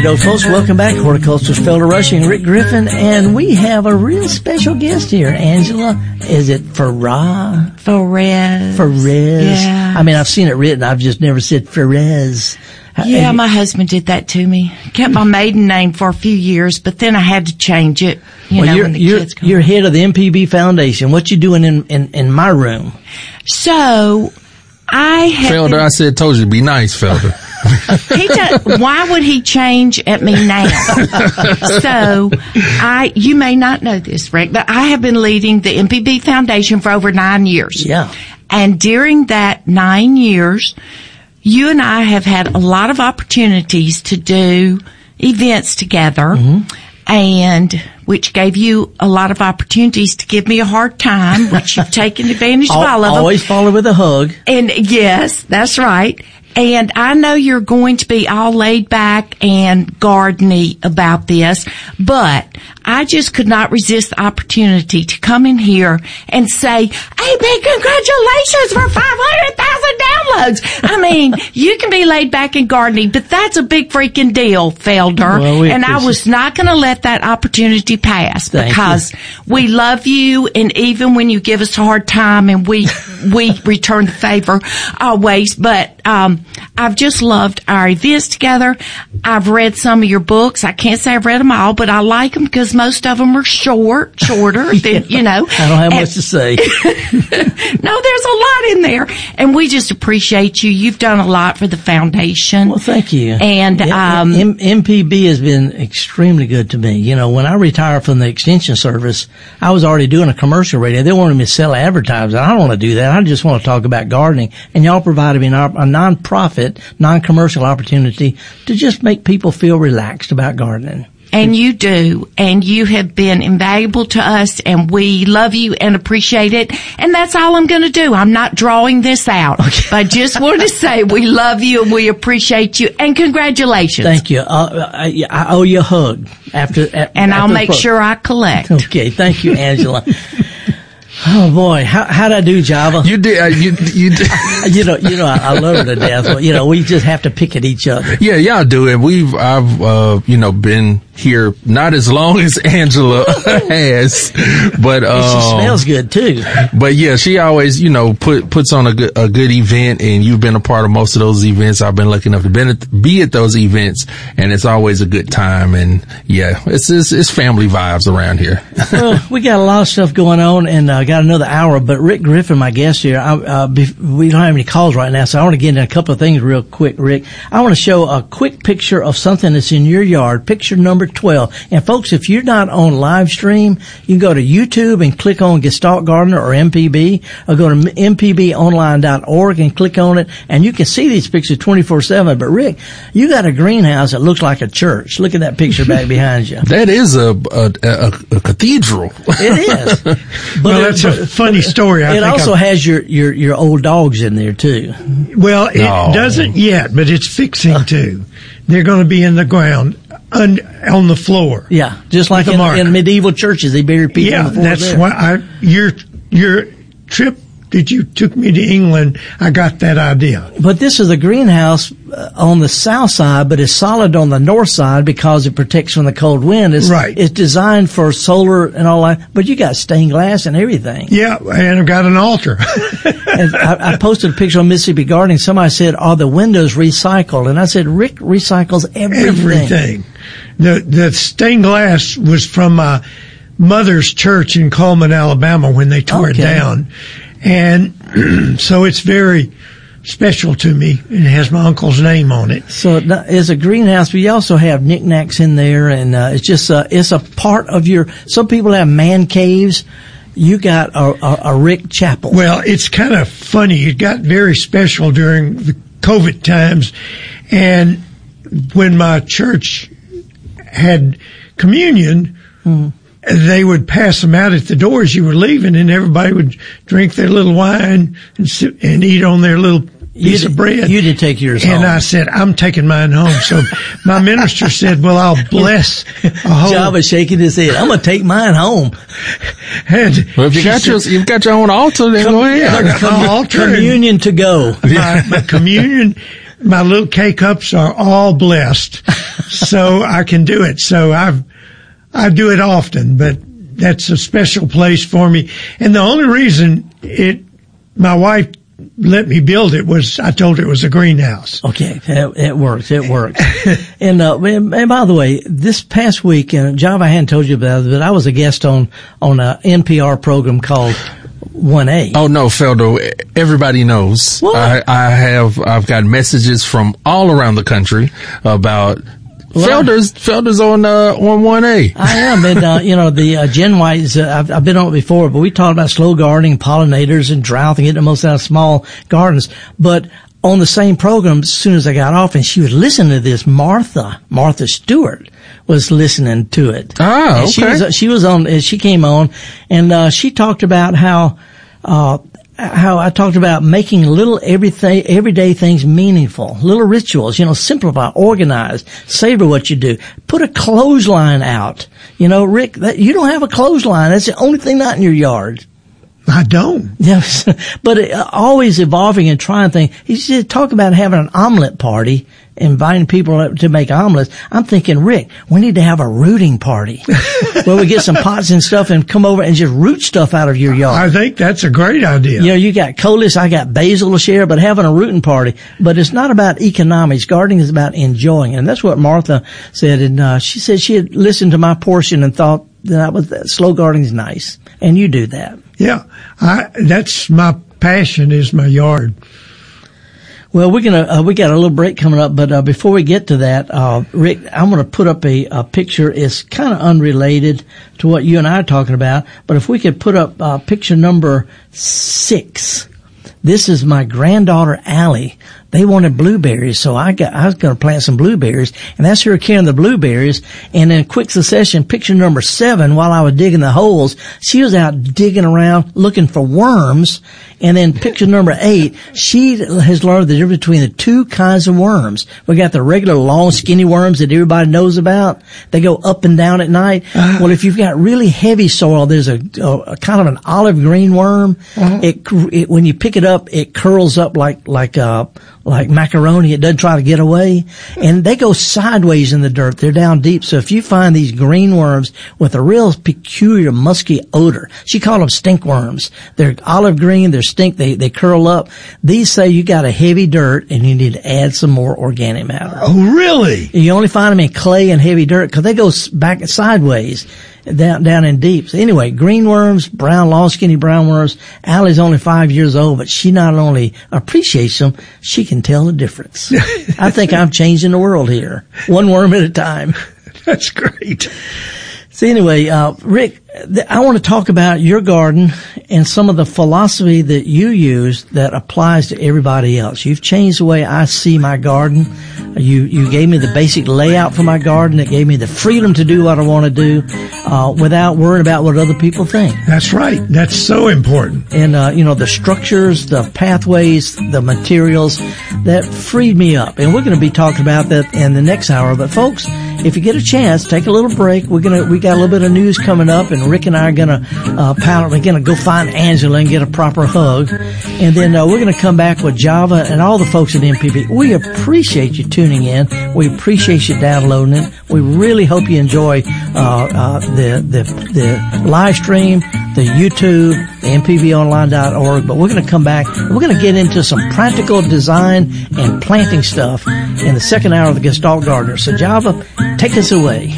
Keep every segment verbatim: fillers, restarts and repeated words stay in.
doke, folks. Welcome back. Horticulturist Felder Rushing, Rick Griffin, and we have a real special guest here. Angela, is it Farah? Ferez. Ferez. Yeah. I mean, I've seen it written. I've just never said Ferez. Yeah, my husband did that to me. Kept my maiden name for a few years, but then I had to change it. You well, know, you're, when the you're, kids come. You're head of the M P B Foundation. What you doing in, in, in my room? So, I have... Felder, been, I said, told you to be nice, Felder. he does, why would he change at me now? So, I, you may not know this, Rick, but I have been leading the M P B Foundation for over nine years. Yeah. And during that nine years, you and I have had a lot of opportunities to do events together, mm-hmm. and which gave you a lot of opportunities to give me a hard time, which you've taken advantage of all of them. Always follow with a hug. And yes, that's right. And I know you're going to be all laid back and garden-y about this, but I just could not resist the opportunity to come in here and say, hey, big congratulations for five hundred thousand downloads. I mean, you can be laid back and gardening, but that's a big freaking deal, Felder. Well, we and I was not going to let that opportunity pass. Thank because you. we love you, and even when you give us a hard time, and we we return the favor always. But um I've just loved our events together. I've read some of your books. I can't say I've read them all, but I like them because most of them are short, shorter than, you know. I don't have and, much to say. No, there's a lot in there. And we just appreciate you. You've done a lot for the foundation. Well, thank you. And, yeah, um, M- MPB has been extremely good to me. You know, when I retired from the Extension Service, I was already doing a commercial radio. They wanted me to sell advertising. I don't want to do that. I just want to talk about gardening. And y'all provided me an, a non-profit, non-commercial opportunity to just make people feel relaxed about gardening. And you do, and you have been invaluable to us, and we love you and appreciate it. And that's all I'm going to do. I'm not drawing this out. Okay. I just want to say we love you and we appreciate you, and congratulations. Thank you. Uh, I, I owe you a hug after, a, and after I'll make sure I collect. Okay, thank you, Angela. Oh boy, how how'd I do, Java? You did. Uh, you you did. you know, you know, I, I love her to death. You know, we just have to pick at each other. Yeah, y'all do it. We've I've uh, you know been here not as long as Angela has, but um, she smells good too. But yeah, she always you know put puts on a good a good event, and you've been a part of most of those events. I've been lucky enough to be at, be at those events, and it's always a good time. And yeah, it's it's, it's family vibes around here. Well, we got a lot of stuff going on, and I uh, got another hour. But Rick Griffin, my guest here, I, uh, be, we don't have any calls right now, so I want to get into a couple of things real quick, Rick. I want to show a quick picture of something that's in your yard. Picture number twelve. And folks, if you're not on live stream, you can go to YouTube and click on Gestalt Gardener or M P B, or go to m p b online dot org and click on it, and you can see these pictures twenty-four seven. But Rick, you got a greenhouse that looks like a church. Look at that picture back behind you. That is a a, a, a cathedral. It is. But well, that's a funny story. I it think also I'm, has your, your, your old dogs in there too. Well, it no. doesn't yet, but it's fixing to. They're going to be in the ground, un, on the floor. Yeah, just like in, in medieval churches, they bury people yeah, on the floor. Yeah, that's there. why I, your your trip that you took me to England, I got that idea. But this is a greenhouse uh, on the south side, but it's solid on the north side because it protects from the cold wind. It's, right. It's designed for solar and all that, but you got stained glass and everything. Yeah, and I've got an altar. And I, I posted a picture on Mississippi Gardening. Somebody said, are the windows recycled? And I said, Rick recycles everything. Everything. The, the stained glass was from my mother's church in Coleman, Alabama when they tore okay. it down. And so it's very special to me. It has my uncle's name on it. So it's a greenhouse, but you also have knickknacks in there, and uh, it's just uh, it's a part of your. Some people have man caves. You got a, a, a Rick Chapel. Well, it's kind of funny. It got very special during the COVID times, and when my church had communion. Mm-hmm. They would pass them out at the door as you were leaving, and everybody would drink their little wine and sit and eat on their little piece you of bread. You did take yours and home. And I said, I'm taking mine home. So my minister said, well, I'll bless a whole... Java's shaking his head. I'm going to take mine home. And well, if you got, said, your, you've got your own altar, then com- go ahead. Com- altar communion to go. My, my communion... My little K-cups are all blessed. so I can do it. So I've, I do it often, but that's a special place for me. And the only reason it, my wife let me build it was I told her it was a greenhouse. Okay, it, it works. It works. and, uh, and and by the way, this past week, and Java, I hadn't told you about it, but I was a guest on on an N P R program called one A. Oh no, Feldo, everybody knows. What? I, I have I've got messages from all around the country about. Well, Felder's, Felder's on, uh, on one A. I am, and, uh, you know, the, uh, Jen White's, uh, I've, I've been on it before, but we talked about slow gardening, pollinators, and drought, and getting the most out of small gardens. But on the same program, as soon as I got off, and she was listening to this, Martha, Martha Stewart was listening to it. Ah, and okay. She was, she was on, she came on, and, uh, she talked about how, uh, how I talked about making little everything, everyday things meaningful, little rituals, you know, simplify, organize, savor what you do. Put a clothesline out. You know, Rick, that, you don't have a clothesline. That's the only thing not in your yard. I don't. Yes, but it, uh, always evolving and trying things. He said, talk about having an omelet party, inviting people to make omelets. I'm thinking, Rick, we need to have a rooting party where we get some pots and stuff and come over and just root stuff out of your yard. I think that's a great idea. You know, you got coleus, I got basil to share, but having a rooting party. But it's not about economics. Gardening is about enjoying. And that's what Martha said. And, uh, she said she had listened to my portion and thought that was, that slow gardening is nice. And you do that. Yeah. I, that's my passion is my yard. Well, we're gonna, uh, we got a little break coming up, but, uh, before we get to that, uh, Rick, I'm gonna put up a, a picture. It's kind of unrelated to what you and I are talking about, but if we could put up, uh, picture number six. This is my granddaughter, Allie. They wanted blueberries, so I got, I was gonna plant some blueberries, and that's her carrying the blueberries, and in quick succession, picture number seven, while I was digging the holes, she was out digging around looking for worms, and then picture number eight, she has learned the difference between the two kinds of worms. We got the regular long skinny worms that everybody knows about. They go up and down at night. Uh-huh. Well, if you've got really heavy soil, there's a, a, a kind of an olive green worm. Uh-huh. It, it, when you pick it up, it curls up like, like, uh, like macaroni. It doesn't try to get away. And they go sideways in the dirt. They're down deep. So if you find these green worms with a real peculiar musky odor, she called them stink worms. They're olive green. They're stink. They, they curl up. These say you got a heavy dirt and you need to add some more organic matter. Oh, really? You only find them in clay and heavy dirt because they go back sideways. Down, down in deep. So anyway, green worms, brown, long, skinny brown worms. Allie's only five years old, but she not only appreciates them, she can tell the difference. I think I'm changing the world here. One worm at a time. That's great. So anyway, uh, Rick, th- I want to talk about your garden and some of the philosophy that you use that applies to everybody else. You've changed the way I see my garden. You, you gave me the basic layout for my garden. It gave me the freedom to do what I want to do, uh, without worrying about what other people think. That's right. That's so important. And, uh, you know, the structures, the pathways, the materials that freed me up. And we're going to be talking about that in the next hour. But folks, if you get a chance, take a little break. We're going to, we got a little bit of news coming up, and Rick and I are going to, uh, paddle. We're going to go find Angela and get a proper hug. And then, uh, we're going to come back with Java and all the folks at M P B. We appreciate you tuning in. We appreciate you downloading it. We really hope you enjoy, uh, uh, the, the, the live stream, the YouTube, the M P B online dot org. But we're going to come back and we're going to get into some practical design and planting stuff in the second hour of the Gestalt Gardener. So Java, take us away.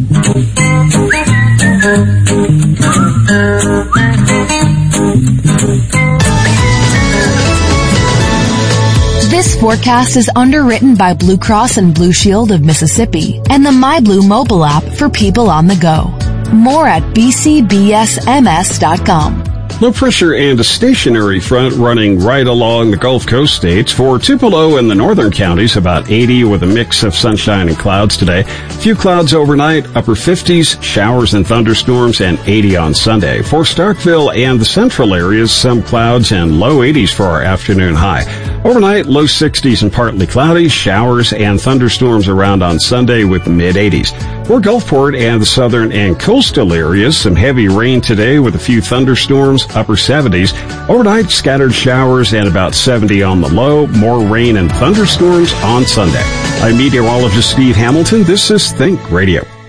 This forecast is underwritten by Blue Cross and Blue Shield of Mississippi and the MyBlue mobile app for people on the go. More at b c b s m s dot com. Low pressure and a stationary front running right along the Gulf Coast states. For Tupelo and the northern counties, about eighty with a mix of sunshine and clouds today. Few clouds overnight, upper fifties, showers and thunderstorms, and eighty on Sunday. For Starkville and the central areas, some clouds and low eighties for our afternoon high. Overnight, low sixties and partly cloudy, showers and thunderstorms around on Sunday with the mid eighties. For Gulfport and the southern and coastal areas, some heavy rain today with a few thunderstorms, upper seventies. Overnight, scattered showers and about seventy on the low. More rain and thunderstorms on Sunday. I'm meteorologist Steve Hamilton. This is Think Radio.